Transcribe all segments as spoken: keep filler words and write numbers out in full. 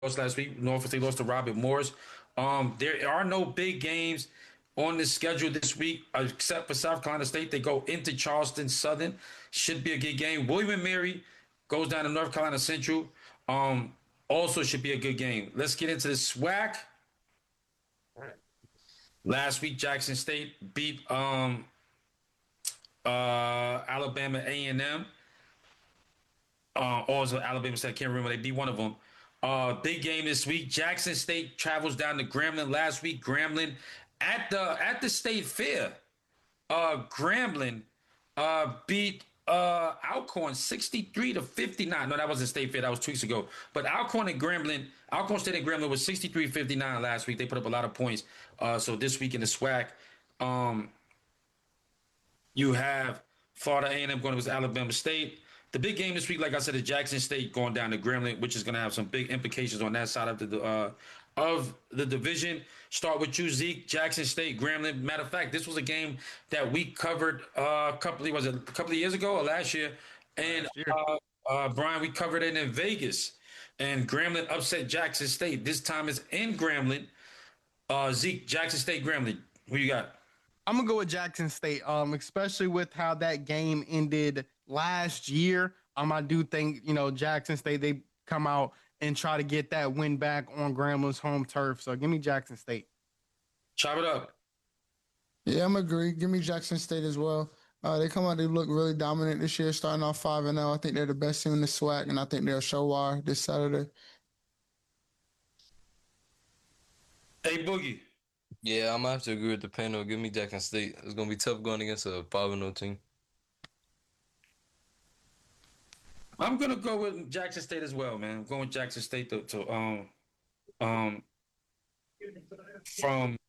lost last week. Norfolk State lost to Robert Morris. Um, there are no big games on the schedule this week except for South Carolina State. They go into Charleston Southern. Should be a good game. William and Mary goes down to North Carolina Central. Um, also should be a good game. Let's get into the SWAC. Last week, Jackson State beat um, uh, Alabama A and M. Uh, also, Alabama State. I can't remember. They beat one of them. Uh, big game this week. Jackson State travels down to Grambling last week. Grambling at the at the state fair. Uh, Grambling uh, beat uh, Alcorn sixty-three to fifty-nine. No, that wasn't state fair. That was two weeks ago. But Alcorn and Grambling, Alcorn State and Grambling was sixty-three fifty-nine last week. They put up a lot of points. Uh, so this week in the SWAC, um, you have Florida A and M going with Alabama State. The big game this week, like I said, is Jackson State going down to Grambling, which is going to have some big implications on that side of the uh, of the division. Start with you, Zeke. Jackson State, Grambling. Matter of fact, this was a game that we covered uh, a couple of was it a couple of years ago or last year, and Last year. uh, uh, Brian, we covered it in Vegas, and Grambling upset Jackson State. This time it's in Grambling. Uh, Zeke, Jackson State, Grambling. Who you got? I'm gonna go with Jackson State, um, especially with how that game ended last year. Um, I do think you know Jackson State they come out and try to get that win back on Grambling's home turf. So give me Jackson State. Chop it up. Yeah, I'm agree. Give me Jackson State as well. Uh, they come out, they look really dominant this year, starting off five and zero. I think they're the best team in the SWAC, and I think they'll show why this Saturday. Hey, Boogie. Yeah, I'm gonna have to agree with the panel. Give me Jackson State. It's gonna be tough going against a five and zero team. I'm gonna go with Jackson State as well, man. I'm going with Jackson State to, to um um from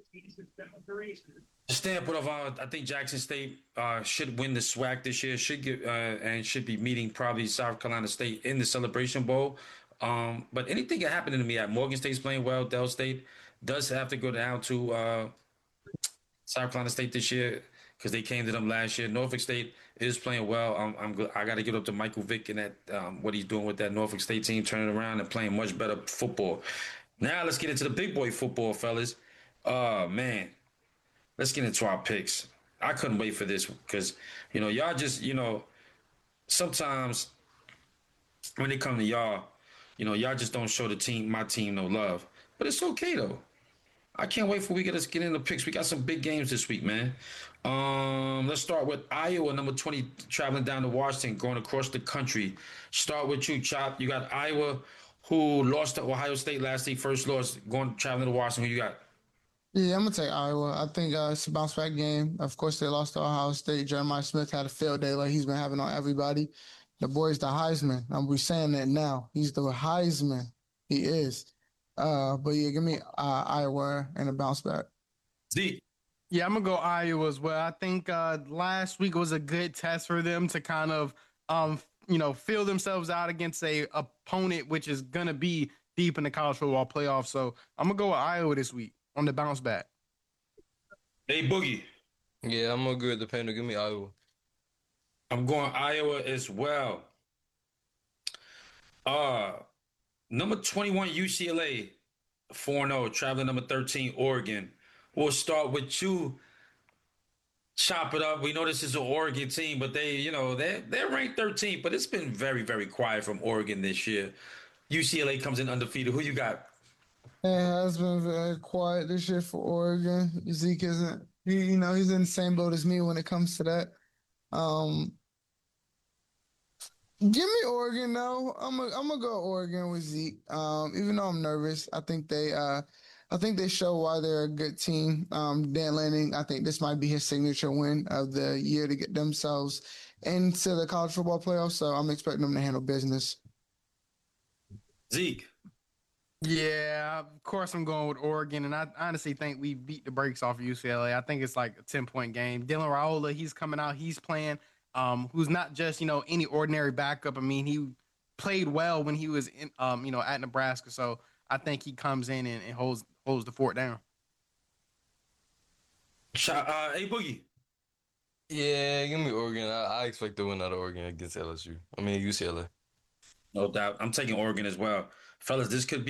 the standpoint of uh, I think Jackson State uh, should win the SWAC this year. Should get uh, and should be meeting probably South Carolina State in the Celebration Bowl. Um, but anything can happen to me at Morgan State's playing well. Dell State does have to go down to uh, South Carolina State this year because they came to them last year. Norfolk State is playing well. I'm, I'm good. I got to give up to Michael Vick and that um, what he's doing with that Norfolk State team, turning around and playing much better football. Now let's get into the big boy football, fellas. Oh man, let's get into our picks. I couldn't wait for this because you know y'all just you know sometimes when it come to y'all, you know y'all just don't show the team my team no love. But it's okay though. I can't wait for we get us get in the picks. We got some big games this week, man. Um, let's start with Iowa, number twenty, traveling down to Washington, going across the country. Start with you, Chop. You got Iowa, who lost to Ohio State last week, first loss, going traveling to Washington. Who you got? Yeah, I'm gonna take Iowa. I think uh, it's a bounce back game. Of course, they lost to Ohio State. Jeremiah Smith had a field day like he's been having on everybody. The boy's the Heisman. I'm we saying that now. He's the Heisman. He is. Uh, but yeah, give me uh, Iowa and a bounce back. Zeke. Yeah, I'm gonna go Iowa as well. I think uh, last week was a good test for them to kind of, um, you know, feel themselves out against a opponent which is gonna be deep in the college football playoffs. So I'm gonna go with Iowa this week on the bounce back. Hey, Boogie. Yeah, I'm gonna agree with the panel. Give me Iowa. I'm going Iowa as well. Uh, number twenty-one, U C L A, four and oh, traveling number thirteen, Oregon. We'll start with you. Chop it up. We know this is an Oregon team, but they, you know, they're, they're ranked thirteenth, but it's been very, very quiet from Oregon this year. U C L A comes in undefeated. Who you got? It has been very quiet this year for Oregon. Zeke isn't. He, you know, he's in the same boat as me when it comes to that. Um, Give me Oregon though. I'm a, I'm gonna go Oregon with Zeke. Um, even though I'm nervous, I think they uh, I think they show why they're a good team. Um, Dan Lanning, I think this might be his signature win of the year to get themselves into the college football playoffs. So I'm expecting them to handle business. Zeke. Yeah, of course I'm going with Oregon, and I honestly think we beat the brakes off of U C L A. I think it's like a ten point game. Dylan Raiola, he's coming out, he's playing. Um, who's not just you know any ordinary backup. I mean, he played well when he was in, um, you know, at Nebraska. So I think he comes in and, and holds holds the fort down. Chop, uh, hey, Boogie. Yeah, give me Oregon. I, I expect to win out of Oregon against L S U. I mean U C L A. No doubt. I'm taking Oregon as well. fellas, this could be